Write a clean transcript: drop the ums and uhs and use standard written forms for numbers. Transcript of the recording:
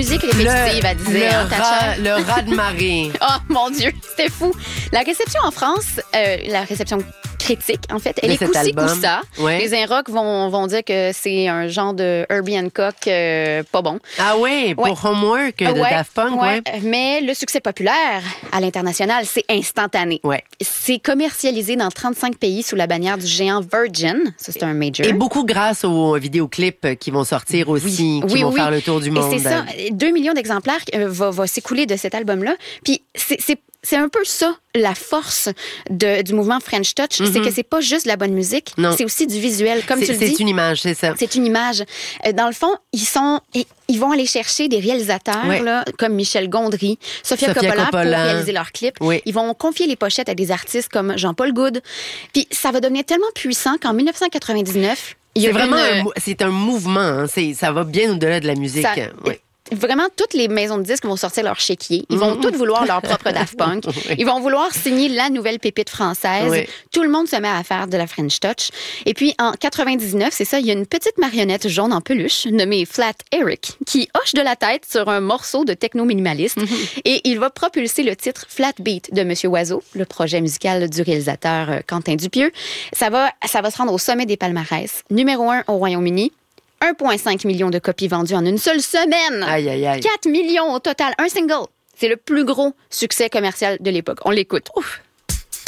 musique répétitive, elle disait. Le rat de marée. Oh mon Dieu, c'était fou. La réception en France, la réception critique, en fait, elle est coussi-coussa. Ouais. Les Inrocks vont dire que c'est un genre de Herbie Hancock pas bon. Ah oui, pour Homework de Daft Punk, ouais. Mais le succès populaire à l'international, c'est instantané. Ouais. C'est commercialisé dans 35 pays sous la bannière du géant Virgin. Ça, c'est un major. Et beaucoup grâce aux vidéoclips qui vont sortir aussi, qui vont faire le tour du monde. Et c'est ça, 2 millions d'exemplaires va s'écouler de cet album-là. Puis c'est un peu ça, la force du mouvement French Touch, c'est que c'est pas juste de la bonne musique, c'est aussi du visuel, comme tu le dis. C'est une image, c'est ça. C'est une image. Dans le fond, ils vont aller chercher des réalisateurs là, comme Michel Gondry, Sofia Coppola pour réaliser leurs clips. Oui. Ils vont confier les pochettes à des artistes comme Jean-Paul Goude. Puis ça va devenir tellement puissant qu'en 1999, c'est un mouvement. Hein. Ça va bien au-delà de la musique. Vraiment, toutes les maisons de disques vont sortir leur chéquier. Ils vont toutes vouloir leur propre Daft Punk. Ils vont vouloir signer la nouvelle pépite française. Oui. Tout le monde se met à faire de la French Touch. Et puis, en 99, c'est ça, il y a une petite marionnette jaune en peluche nommée Flat Eric qui hoche de la tête sur un morceau de techno minimaliste. Et il va propulser le titre Flat Beat de Monsieur Oiseau, le projet musical du réalisateur Quentin Dupieux. Ça va se rendre au sommet des palmarès. Numéro 1 au Royaume-Uni. 1,5 million de copies vendues en une seule semaine. Aïe, aïe, aïe. 4 millions au total. Un single. C'est le plus gros succès commercial de l'époque. On l'écoute. Ouf.